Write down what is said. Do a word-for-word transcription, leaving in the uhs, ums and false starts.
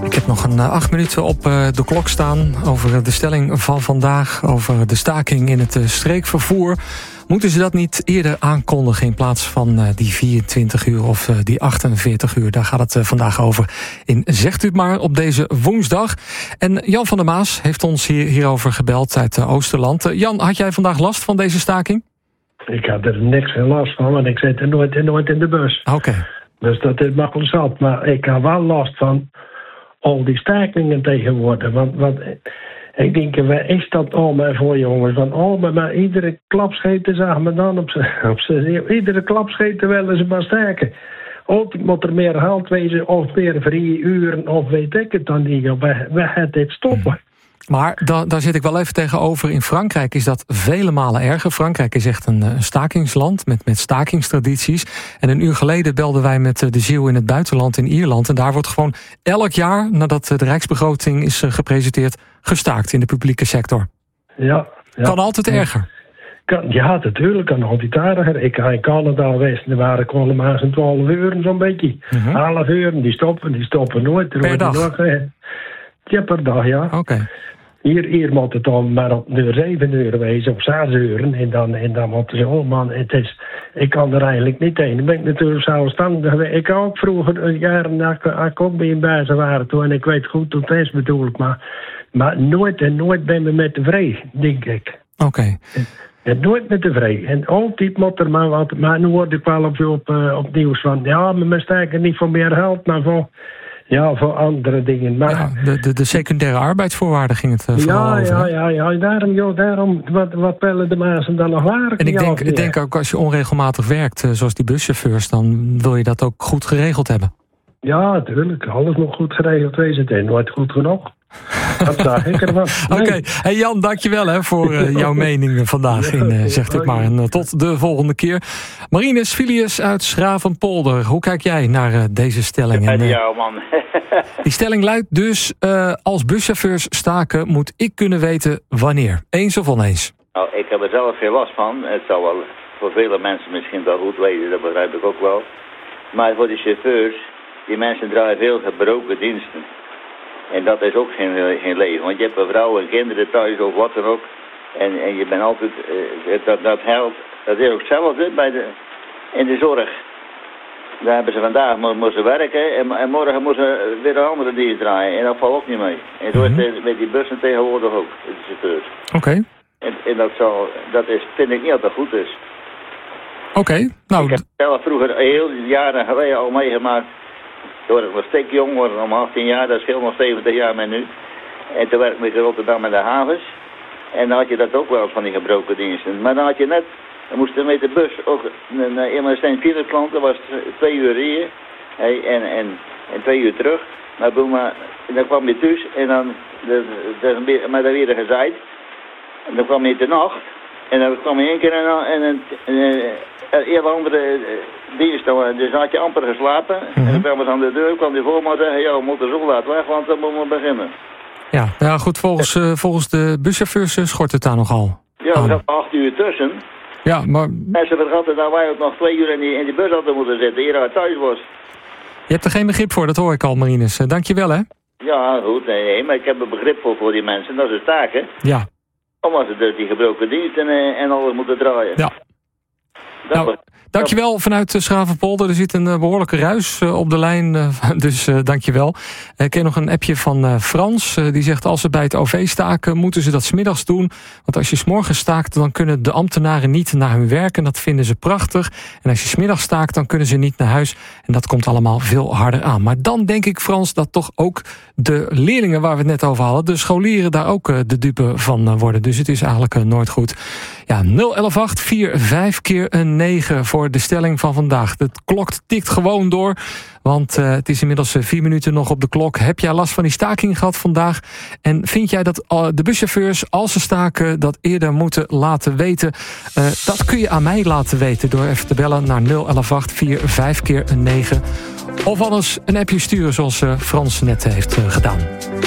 Ik heb nog een uh, acht minuten op uh, de klok staan over de stelling van vandaag, over de staking in het uh, streekvervoer. Moeten ze dat niet eerder aankondigen in plaats van uh, die vierentwintig uur of uh, die achtenveertig uur? Daar gaat het uh, vandaag over in Zegt u het maar op deze woensdag. En Jan van der Maas heeft ons hier, hierover gebeld uit uh, Oosterland. Uh, Jan, had jij vandaag last van deze staking? Ik had er niks van last van, want ik zit er nooit, nooit in de bus. Oké. Okay. Dus dat is makkelijk zat. Maar ik had wel last van al die stakingen tegenwoordig. Want, want ik denk, waar is dat allemaal voor, jongens? Want allemaal, maar iedere klapscheten zagen we dan op z'n... Iedere klapscheten willen ze maar staken. Altijd moet er meer geld wezen, of meer vrije uren, of weet ik het dan niet. We, we gaan dit stoppen. Maar da, daar zit ik wel even tegenover. In Frankrijk is dat vele malen erger. Frankrijk is echt een, een stakingsland met, met stakingstradities. En een uur geleden belden wij met de ziel in het buitenland in Ierland. En daar wordt gewoon elk jaar, nadat de Rijksbegroting is gepresenteerd, gestaakt in de publieke sector. Ja. ja. Kan altijd erger. Kan, ja, natuurlijk kan altijd erger. Ik ga in Canada geweest, er waren gewoon maar zo'n twaalf uur zo'n beetje. Uh-huh. Half uur, die stoppen, die stoppen nooit. Er per dag? Nog, eh, ja, per dag, ja. Oké. Okay. Hier, hier moet het dan maar op nu zeven uur wezen, of zes uur. En dan, en dan moeten ze, oh man, het is, ik kan er eigenlijk niet heen. Dan ben ik natuurlijk zelfstandig. Ik had ook vroeger, jaren dat ik ook bij een bazen waren toen. En ik weet goed hoe het is, bedoel ik. Maar, maar nooit en nooit ben ik met tevreden, denk ik. Oké. Okay. En, en nooit met tevreden. En altijd moet er maar wat. Maar nu word ik wel op, op, op nieuws van, ja, maar we steken niet voor meer geld, maar voor... Ja, voor andere dingen. Maar, ja, de, de, de secundaire arbeidsvoorwaarden ging het uh, vooral ja, over. Ja, ja, ja. Daarom, joh, daarom wat, wat pellen de mensen dan nog waar? En ik denk, ik denk ook als je onregelmatig werkt, uh, zoals die buschauffeurs, dan wil je dat ook goed geregeld hebben. Ja, natuurlijk. Alles nog goed geregeld wezen. Het is nooit goed genoeg. Dat zag ik ervan. Nee. Oké. Okay. Hey Jan, dankjewel hè, voor uh, jouw mening vandaag in uh, Zegt het maar. En uh, tot de volgende keer. Marinus Filius uit Schravenpolder. Hoe kijk jij naar uh, deze stelling? En, uh, ja, man. Die stelling luidt dus, uh, als buschauffeurs staken moet ik kunnen weten wanneer. Eens of oneens? Nou, ik heb er zelf veel last van. Het zal wel voor vele mensen misschien wel goed weten, dat begrijp ik ook wel. Maar voor de chauffeurs, die mensen draaien veel gebroken diensten. En dat is ook geen, geen leven. Want je hebt een vrouw en kinderen thuis of wat dan ook. En, en je bent altijd... Uh, dat, dat helpt. Dat is ook hetzelfde bij de, in de zorg. Daar hebben ze vandaag moeten werken. En, en morgen moeten ze weer een andere dienst draaien. En dat valt ook niet mee. En zo is het met die bussen tegenwoordig ook. De chauffeurs. Oké. Okay. En, en dat, zal, dat is, vind ik niet dat dat goed is. Oké. Okay. Nou, ik heb zelf vroeger heel jaren geleden al meegemaakt... Toen ik was stik jong, was om achttien jaar, dat scheelt nog zeventig jaar met nu. En toen werkte ik in Rotterdam in de havens. En dan had je dat ook wel van die gebroken diensten. Maar dan had je net, dan moest je met de bus ook, iemand zijn vierde klant, dat was twee uur rijden. Hey, en, en, en twee uur terug. Maar, maar dan kwam je thuis en dan, de, de, de, maar dan weer gezaaid. En dan kwam je de nacht. En dan kwam je één keer en, en, en, en een heel andere dienst. Dus dan had je amper geslapen. Mm-hmm. En dan kwam het aan de deur, kwam die voorman zeggen, ja, we moeten zo laat weg, want dan moeten we beginnen. Ja, ja goed, volgens, uh, volgens de buschauffeurs uh, schort het daar nogal. Ja, er zat acht uur tussen. Ja, maar... Mensen vergaten dat wij ook nog twee uur in die, in die bus hadden moeten zitten, hier uit thuis was. Je hebt er geen begrip voor, dat hoor ik al, Marinus. Uh, Dank je wel, hè? Ja, goed, nee, nee, maar ik heb een begrip voor, voor die mensen, dat is het taak, hè? Ja. Omdat ze dus die gebroken dienst en, en alles moeten draaien. Ja. Nou, dankjewel vanuit Schravenpolder. Er zit een uh, behoorlijke ruis uh, op de lijn, uh, dus uh, dankjewel. Ik ken nog een appje van uh, Frans. Uh, die zegt, als ze bij het O V staken, moeten ze dat 's middags doen. Want als je 's morgens staakt, dan kunnen de ambtenaren niet naar hun werk. En dat vinden ze prachtig. En als je 's middags staakt, dan kunnen ze niet naar huis. En dat komt allemaal veel harder aan. Maar dan denk ik, Frans, dat toch ook de leerlingen waar we het net over hadden, de scholieren daar ook uh, de dupe van uh, worden. Dus het is eigenlijk uh, nooit goed. Ja, nul elf acht vier vijf keer een negen voor de stelling van vandaag. De klok tikt gewoon door, want uh, het is inmiddels uh, vier minuten nog op de klok. Heb jij last van die staking gehad vandaag? En vind jij dat uh, de buschauffeurs, als ze staken, dat eerder moeten laten weten? Uh, dat kun je aan mij laten weten door even te bellen naar nul elf acht vier vijf keer een negen. Of anders een appje sturen zoals uh, Frans net heeft uh, gedaan.